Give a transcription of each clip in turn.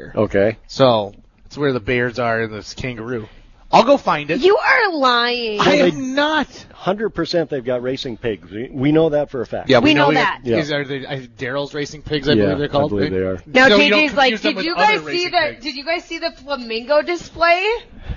here. Okay. So it's where the bears are and this kangaroo. I'll go find it. You are lying. I am not. 100% they've got racing pigs. We know that for a fact. Yeah, we know that. Yeah. Are they Daryl's Racing Pigs? I believe they're called. I believe they are. Now So you JJ's don't like, confuse them did with you other guys see racing the? pigs." Did you guys see the flamingo display?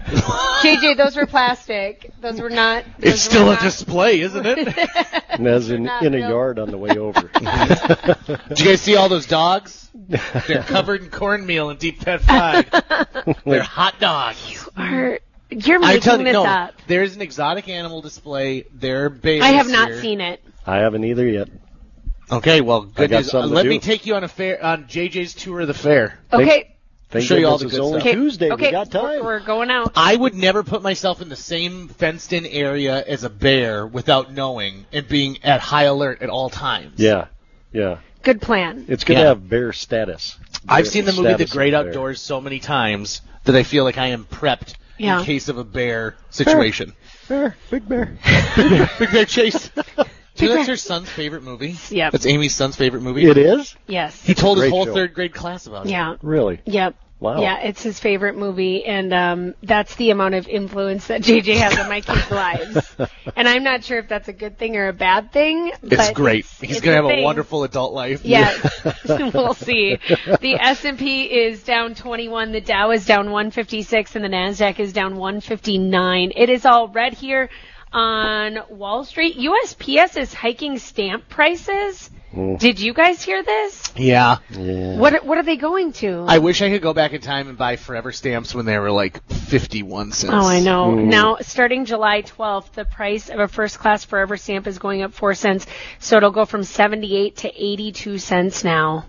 JJ, those were plastic. Those were not. It's still a display, isn't it? And that's in a real. yard on the way over. Did you guys see all those dogs? They're covered in cornmeal and deep fat fried. They're hot dogs. You're I'm making telling you, this no. up. There's an exotic animal display. They're bears. I have not here. seen it. I haven't either yet. Okay, well, good got news. something to Let do. me take you on on JJ's tour of the fair. Okay. Thank Show you all goodness the it's good only stuff. Tuesday. Okay. We got time. We're going out. I would never put myself in the same fenced-in area as a bear without knowing and being at high alert at all times. Yeah. Good plan. It's good Yeah. to have bear status. I've seen the movie The Status Great of bear. Outdoors so many times that I feel like I am prepped Yeah. in case of a bear situation. Bear, big bear. Big Bear Chase. Do you know that's her son's favorite movie? Yep. That's Amy's son's favorite movie. It is? Yes. He told his Great whole show. third grade class about it. Yeah. Really? Yep. Wow. Yeah, it's his favorite movie, and that's the amount of influence that JJ has on my kids' lives. And I'm not sure if that's a good thing or a bad thing. It's but great. He's it's going to have thing. a wonderful adult life. Yes, we'll see. The S&P is down 21, the Dow is down 156, and the NASDAQ is down 159. It is all red here on Wall Street. USPS is hiking stamp prices. Did you guys hear this? Yeah. What are they going to? I wish I could go back in time and buy forever stamps when they were like 51 cents. Oh, I know. Now, starting July 12th, the price of a first-class Forever stamp is going up 4 cents, so it'll go from 78 to 82 cents now.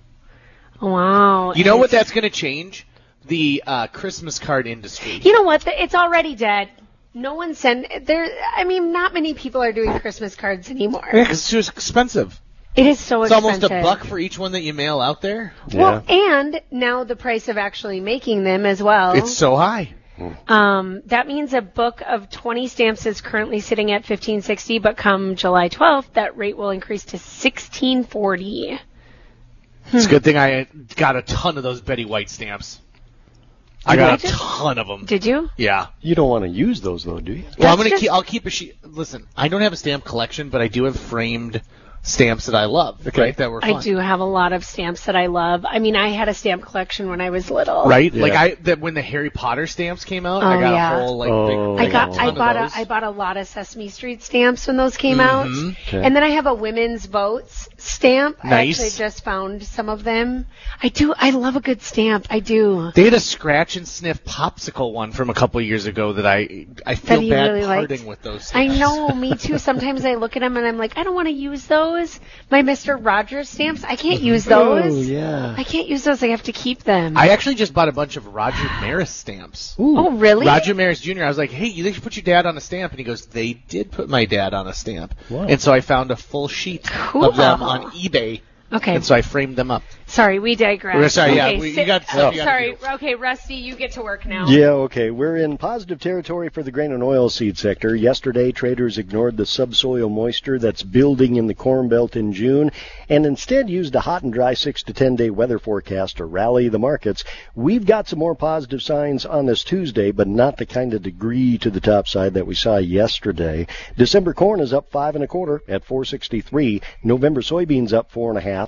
Wow. You know what that's going to change? The Christmas card industry. You know what? It's already dead. No one not many people are doing Christmas cards anymore. Yeah, 'cause it's too expensive. It is so It's expensive. almost $1 for each one that you mail out there. Well, and now the price of actually making them as well. It's so high. That means a book of 20 stamps is currently sitting at $15.60, but come July 12th, that rate will increase to $16.40. It's a good thing I got a ton of those Betty White stamps. I got a ton of them. Did you? Yeah. You don't want to use those, though, do you? Well, I'll keep a sheet. Listen, I don't have a stamp collection, but I do have framed stamps that I love. Okay. Right? That were fun. I do have a lot of stamps that I love. I mean, I had a stamp collection when I was little. Right? Yeah. Like when the Harry Potter stamps came out, I got a whole big. I bought a lot of Sesame Street stamps when those came out. Okay. And then I have a women's votes stamp. Nice. I actually just found some of them. I love a good stamp. I do. They had a scratch and sniff popsicle one from a couple years ago that I feel you bad really parting liked. with those I stamps. know, me too. Sometimes I look at them and I'm like, I don't want to use those. My Mr. Rogers stamps, I can't use those. Oh, yeah. I can't use those. I have to keep them. I actually just bought a bunch of Roger Maris stamps. Oh, really? Roger Maris Jr. I was like, hey, they should put your dad on a stamp. And he goes, they did put my dad on a stamp. Wow. And so I found a full sheet Cool. of them on eBay. Okay. And so I framed them up. Sorry, we digress. We're sorry, yeah, Okay, you got stuff you gotta sorry. do. Okay, Rusty, you get to work now. Yeah, okay. We're in positive territory for the grain and oilseed sector. Yesterday, traders ignored the subsoil moisture that's building in the Corn Belt in June and instead used a hot and dry 6 to 10 day weather forecast to rally the markets. We've got some more positive signs on this Tuesday, but not the kind of degree to the top side that we saw yesterday. December corn is up 5 1/4 at $4.63. November soybeans up 4 1/2,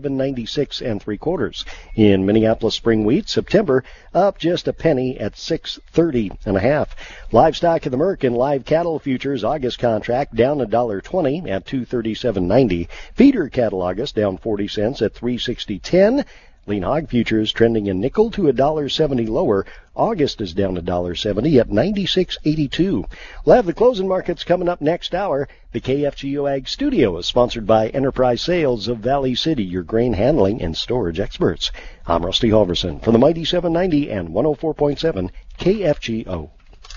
$11.96 3/4. In Minneapolis spring wheat, September up just a penny at $6.30 1/2. Livestock of the Merc and live cattle futures August contract down $1.20 at $237.90. Feeder cattle August down 40 cents at $360.10. Lean hog futures trending a nickel to $1.70 lower. August is down $1.70 at $96.82. We'll have the closing markets coming up next hour. The KFGO Ag Studio is sponsored by Enterprise Sales of Valley City, your grain handling and storage experts. I'm Rusty Halverson for the Mighty 790 and 104.7 KFGO.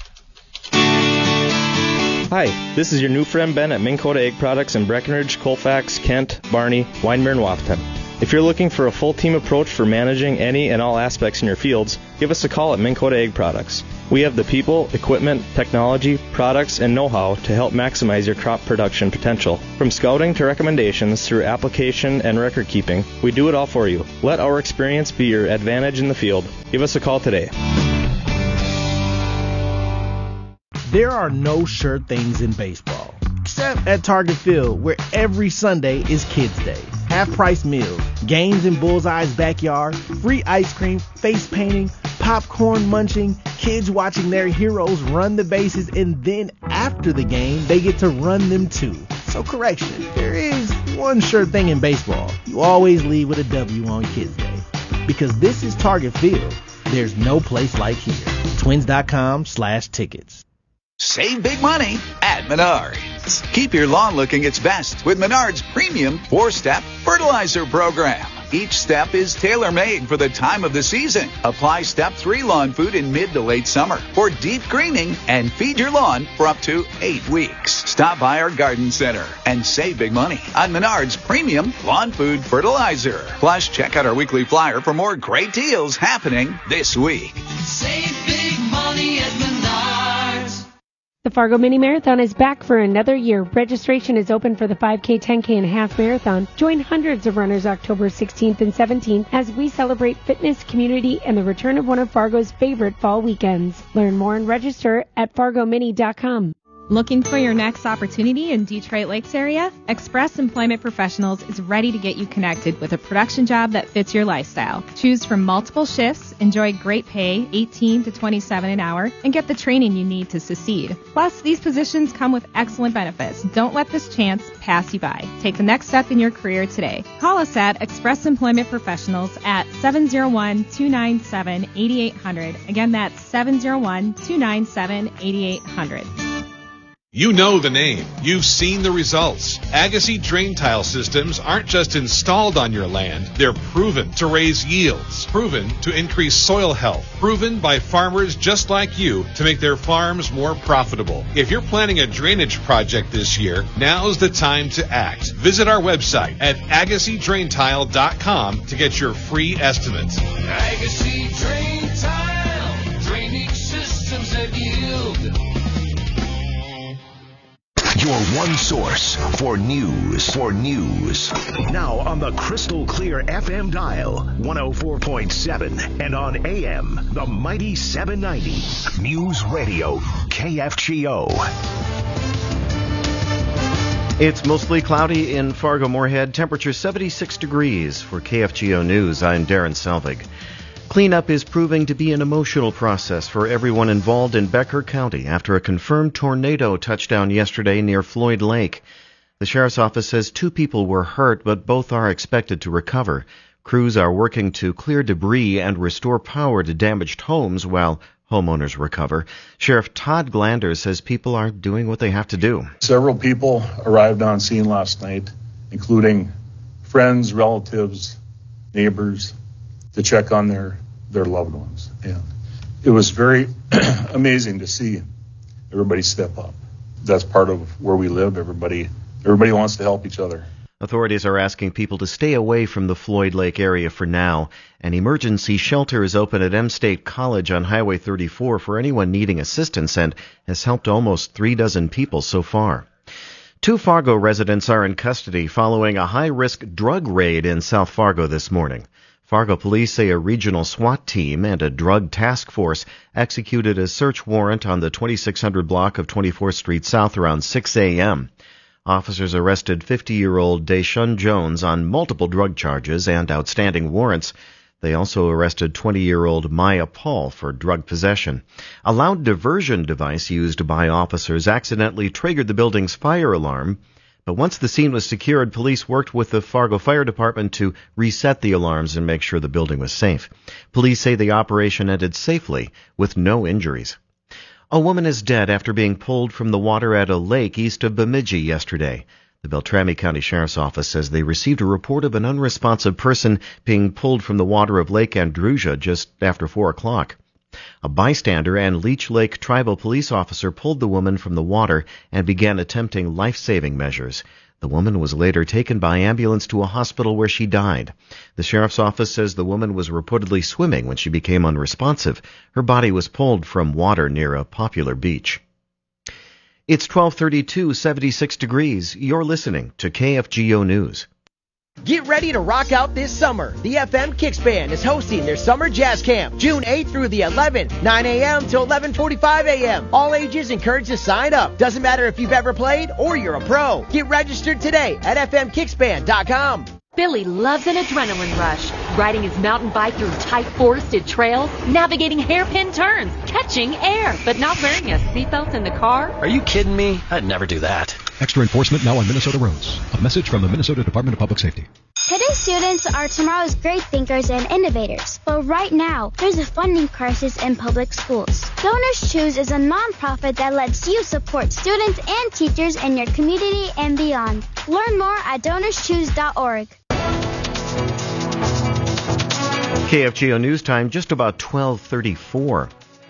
Hi, this is your new friend Ben at Minn Kota Egg Products in Breckenridge, Colfax, Kent, Barney, Winemere, and Wathton. If you're looking for a full team approach for managing any and all aspects in your fields, give us a call at Minn Kota Ag Products. We have the people, equipment, technology, products, and know-how to help maximize your crop production potential. From scouting to recommendations through application and record keeping, we do it all for you. Let our experience be your advantage in the field. Give us a call today. There are no sure things in baseball, except at Target Field, where every Sunday is Kids Day. Half-price meals, games in Bullseye's backyard, free ice cream, face painting, popcorn munching, kids watching their heroes run the bases, and then after the game, they get to run them too. So correction, there is one sure thing in baseball. You always leave with a W on Kids Day. Because this is Target Field, there's no place like here. Twins.com/tickets. Save big money at Menards. Keep your lawn looking its best with Menards Premium 4-Step Fertilizer Program. Each step is tailor-made for the time of the season. Apply Step 3 lawn food in mid to late summer for deep greening and feed your lawn for up to 8 weeks. Stop by our garden center and save big money on Menards Premium Lawn Food Fertilizer. Plus, check out our weekly flyer for more great deals happening this week. Save big money at Menards. The Fargo Mini Marathon is back for another year. Registration is open for the 5K, 10K, and half marathon. Join hundreds of runners October 16th and 17th as we celebrate fitness, community, and the return of one of Fargo's favorite fall weekends. Learn more and register at fargomini.com. Looking for your next opportunity in Detroit Lakes area? Express Employment Professionals is ready to get you connected with a production job that fits your lifestyle. Choose from multiple shifts, enjoy great pay, $18 to $27 an hour, and get the training you need to succeed. Plus, these positions come with excellent benefits. Don't let this chance pass you by. Take the next step in your career today. Call us at Express Employment Professionals at 701-297-8800. Again, that's 701-297-8800. You know the name. You've seen the results. Agassi drain tile systems aren't just installed on your land. They're proven to raise yields, proven to increase soil health, proven by farmers just like you to make their farms more profitable. If you're planning a drainage project this year, now's the time to act. Visit our website at AgassiDrainTile.com to get your free estimates. Agassi Drain Tile, drainage systems that yield. Your one source for news. Now on the crystal clear FM dial, 104.7, and on AM, the mighty 790. News Radio, KFGO. It's mostly cloudy in Fargo-Moorhead. Temperature 76 degrees. For KFGO News, I'm Darren Selvig. Cleanup is proving to be an emotional process for everyone involved in Becker County after a confirmed tornado touched down yesterday near Floyd Lake. The sheriff's office says 2 people were hurt, but both are expected to recover. Crews are working to clear debris and restore power to damaged homes while homeowners recover. Sheriff Todd Glander says people are doing what they have to do. Several people arrived on scene last night, including friends, relatives, neighbors, to check on their loved ones. And it was very amazing to see everybody step up. That's part of where we live. Everybody wants to help each other. Authorities are asking people to stay away from the Floyd Lake area for now. An emergency shelter is open at M State College on Highway 34 for anyone needing assistance and has helped almost 36 people so far. 2 Fargo residents are in custody following a high-risk drug raid in South Fargo this morning. Fargo police say a regional SWAT team and a drug task force executed a search warrant on the 2600 block of 24th Street South around 6 a.m. Officers arrested 50-year-old Deshun Jones on multiple drug charges and outstanding warrants. They also arrested 20-year-old Maya Paul for drug possession. A loud diversion device used by officers accidentally triggered the building's fire alarm. But once the scene was secured, police worked with the Fargo Fire Department to reset the alarms and make sure the building was safe. Police say the operation ended safely with no injuries. A woman is dead after being pulled from the water at a lake east of Bemidji yesterday. The Beltrami County Sheriff's Office says they received a report of an unresponsive person being pulled from the water of Lake Andrusia just after 4 o'clock. A bystander and Leech Lake tribal police officer pulled the woman from the water and began attempting life-saving measures. The woman was later taken by ambulance to a hospital where she died. The sheriff's office says the woman was reportedly swimming when she became unresponsive. Her body was pulled from water near a popular beach. It's 12:32, 76 degrees. You're listening to KFGO News. Get ready to rock out this summer. The FM Kicks Band is hosting their Summer Jazz Camp, June 8th through the 11th, 9 a.m. till 11:45 a.m. All ages encouraged to sign up. Doesn't matter if you've ever played or you're a pro. Get registered today at fmkicksband.com. Billy loves an adrenaline rush, riding his mountain bike through tight forested trails, navigating hairpin turns, catching air, but not wearing a seatbelt in the car. Are you kidding me? I'd never do that. Extra enforcement now on Minnesota roads. A message from the Minnesota Department of Public Safety. Today's students are tomorrow's great thinkers and innovators. But right now, there's a funding crisis in public schools. Donors Choose is a nonprofit that lets you support students and teachers in your community and beyond. Learn more at donorschoose.org. KFGO News Time, just about 12:34.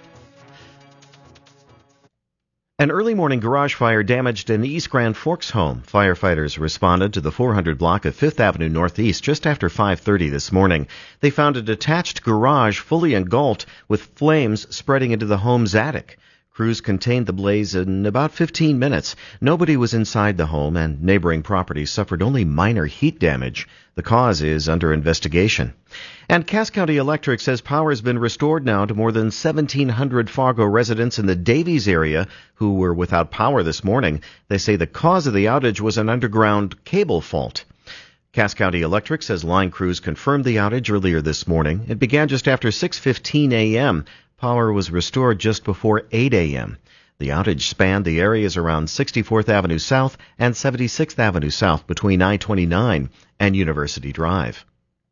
An early morning garage fire damaged an East Grand Forks home. Firefighters responded to the 400 block of 5th Avenue Northeast just after 5:30 this morning. They found a detached garage fully engulfed with flames spreading into the home's attic. Crews contained the blaze in about 15 minutes. Nobody was inside the home, and neighboring properties suffered only minor heat damage. The cause is under investigation. And Cass County Electric says power has been restored now to more than 1,700 Fargo residents in the Davies area who were without power this morning. They say the cause of the outage was an underground cable fault. Cass County Electric says line crews confirmed the outage earlier this morning. It began just after 6:15 a.m. Power was restored just before 8 a.m. The outage spanned the areas around 64th Avenue South and 76th Avenue South between I-29 and University Drive.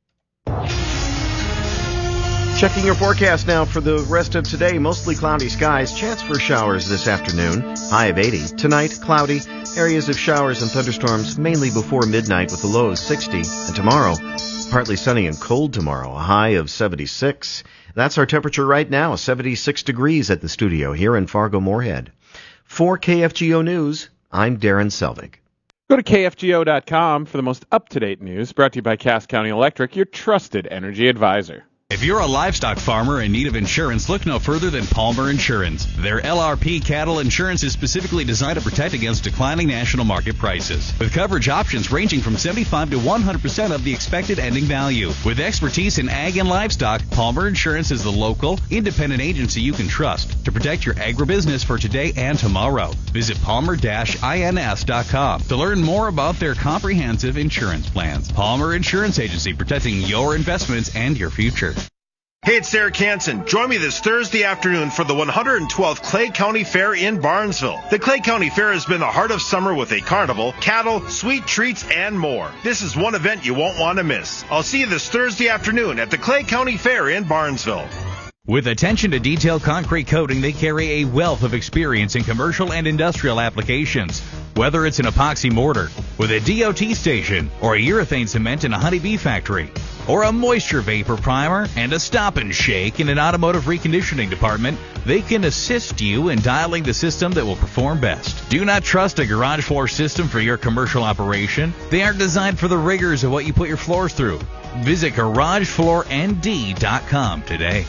Checking your forecast now for the rest of today. Mostly cloudy skies. Chance for showers this afternoon. High of 80. Tonight, cloudy. Areas of showers and thunderstorms mainly before midnight with a low of 60. And tomorrow, partly sunny and cold tomorrow. A high of 76. That's our temperature right now, 76 degrees at the studio here in Fargo-Moorhead. For KFGO News, I'm Darren Selvig. Go to KFGO.com for the most up-to-date news, brought to you by Cass County Electric, your trusted energy advisor. If you're a livestock farmer in need of insurance, look no further than Palmer Insurance. Their LRP cattle insurance is specifically designed to protect against declining national market prices, with coverage options ranging from 75 to 100% of the expected ending value. With expertise in ag and livestock, Palmer Insurance is the local, independent agency you can trust to protect your agribusiness for today and tomorrow. Visit palmer-ins.com to learn more about their comprehensive insurance plans. Palmer Insurance Agency, protecting your investments and your future. Hey, it's Eric Hansen. Join me this Thursday afternoon for the 112th Clay County Fair in Barnesville. The Clay County Fair has been the heart of summer with a carnival, cattle, sweet treats, and more. This is one event you won't want to miss. I'll see you this Thursday afternoon at the Clay County Fair in Barnesville. With attention to detailed concrete coating, they carry a wealth of experience in commercial and industrial applications. Whether it's an epoxy mortar with a DOT station, or a urethane cement in a honeybee factory, or a moisture vapor primer and a stop and shake in an automotive reconditioning department, they can assist you in dialing the system that will perform best. Do not trust a garage floor system for your commercial operation. They aren't designed for the rigors of what you put your floors through. Visit GarageFloorND.com today.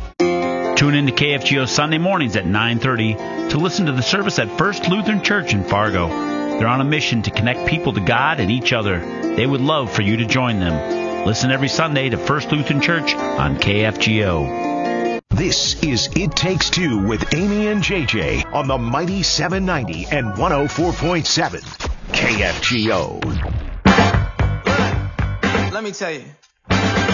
Tune in to KFGO Sunday mornings at 9:30 to listen to the service at First Lutheran Church in Fargo. They're on a mission to connect people to God and each other. They would love for you to join them. Listen every Sunday to First Lutheran Church on KFGO. This is It Takes Two with Amy and JJ on the mighty 790 and 104.7 KFGO. Let me tell you,